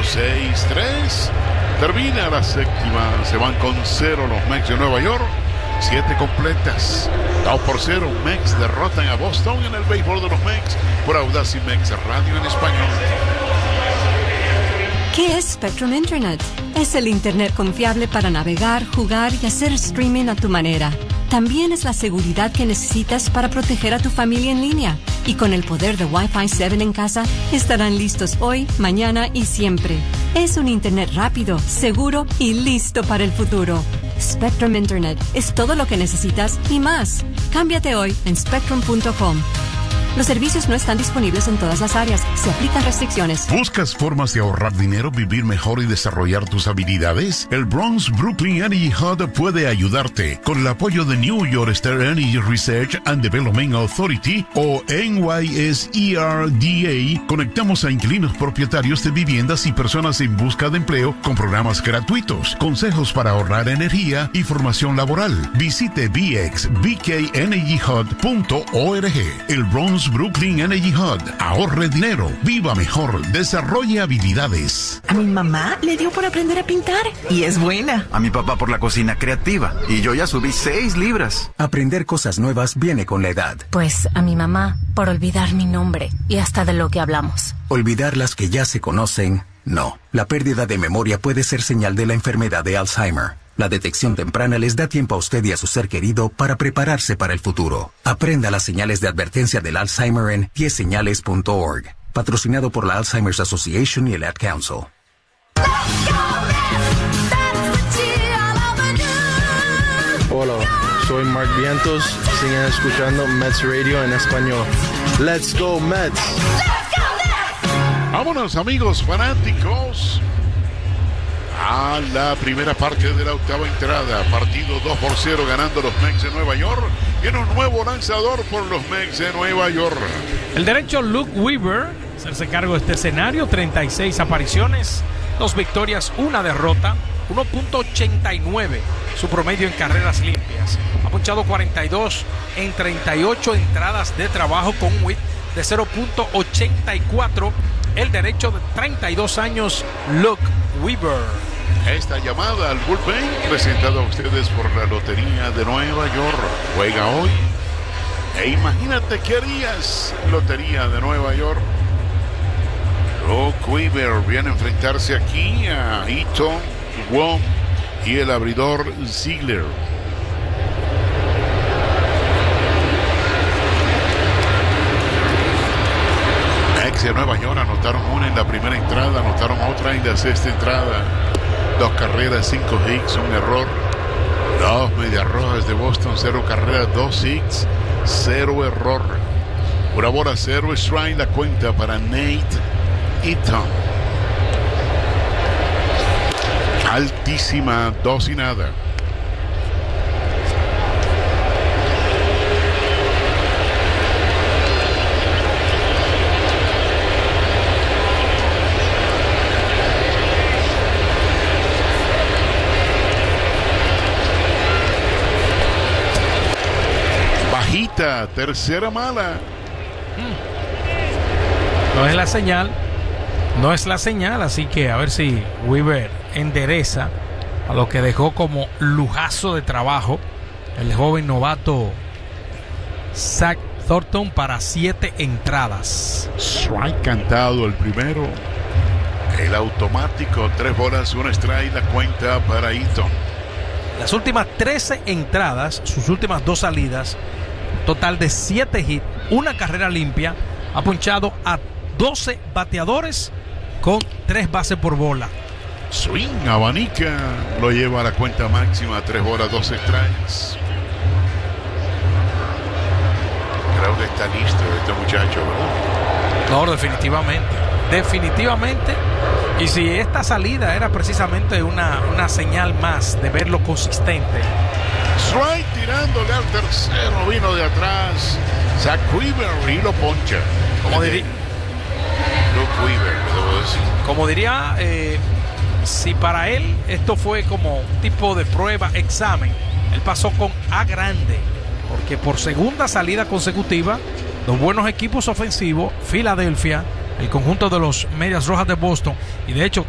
6-3. Termina la séptima. Se van con 0 los Mets de Nueva York. 7 completas. 2-0. Mets derrotan a Boston en el béisbol de los Mets por Audacy Mets Radio en español. ¿Qué es Spectrum Internet? Es el Internet confiable para navegar, jugar y hacer streaming a tu manera. También es la seguridad que necesitas para proteger a tu familia en línea. Y con el poder de Wi-Fi 7 en casa, estarán listos hoy, mañana y siempre. Es un Internet rápido, seguro y listo para el futuro. Spectrum Internet es todo lo que necesitas y más. Cámbiate hoy en spectrum.com. Los servicios no están disponibles en todas las áreas. Se aplican restricciones. ¿Buscas formas de ahorrar dinero, vivir mejor y desarrollar tus habilidades? El Bronx Brooklyn Energy Hub puede ayudarte. Con el apoyo de New York State Energy Research and Development Authority o NYSERDA, conectamos a inquilinos propietarios de viviendas y personas en busca de empleo con programas gratuitos, consejos para ahorrar energía y formación laboral. Visite bkenergyhub.org. El Bronx Brooklyn Energy Hub. Ahorre dinero, viva mejor, desarrolle habilidades. A mi mamá le dio por aprender a pintar y es buena. A mi papá por la cocina creativa y yo ya subí 6 libras. Aprender cosas nuevas viene con la edad. Pues a mi mamá por olvidar mi nombre y hasta de lo que hablamos. Olvidar las que ya se conocen, no. La pérdida de memoria puede ser señal de la enfermedad de Alzheimer. La detección temprana les da tiempo a usted y a su ser querido para prepararse para el futuro. Aprenda las señales de advertencia del Alzheimer en 10señales.org. Patrocinado por la Alzheimer's Association y el Ad Council. Hola, soy Mark Vientos. Sigan escuchando Mets Radio en español. Let's go Mets. Vámonos, amigos fanáticos, a la primera parte de la octava entrada. Partido 2-0 ganando los Mets de Nueva York. Tiene un nuevo lanzador por los Mets de Nueva York. El derecho Luke Weaver, hacerse cargo de este escenario. 36 apariciones, 2 victorias, 1 derrota, 1.89 su promedio en carreras limpias. Ha ponchado 42 en 38 entradas de trabajo con un WHIP de 0.84. El derecho de 32 años, Luke Weaver. Esta llamada al bullpen, presentada a ustedes por la Lotería de Nueva York. Juega hoy e imagínate qué harías, Lotería de Nueva York. Luke Weaver viene a enfrentarse aquí a Ito, Wong y el abridor Ziegler. De Nueva York anotaron una en la primera entrada, anotaron otra en la sexta entrada. 2 carreras, 5 hits, un error. 2 medias rojas de Boston, 0 carreras, 2 hits, 0 error. Una bola, 0 strike, la cuenta para Nate Eaton. Altísima, 2-0. Tercera mala. No es la señal. No es la señal. Así que a ver si Weaver endereza a lo que dejó como lujazo de trabajo el joven novato Zach Thornton para 7 entradas. Strike cantado el primero. El automático, 3 bolas, 1 strike, la cuenta para Eaton. Las últimas 13 entradas, sus últimas 2 salidas, total de 7 hits, 1 carrera limpia, ha ponchado a 12 bateadores con 3 bases por bola. Swing, abanica, lo lleva a la cuenta máxima, 3 bolas, 2 strikes. Creo que está listo este muchacho, ¿verdad? No, definitivamente. Y si esta salida era precisamente una señal más de verlo consistente. Strike tirándole al tercero, vino de atrás Zach Weaver y lo poncha. Como diría Luke Weaver, debo decir. Como diría, si para él esto fue como un tipo de prueba, examen, él pasó con A grande, porque por segunda salida consecutiva, 2 buenos equipos ofensivos, Filadelfia, el conjunto de los Medias Rojas de Boston, y de hecho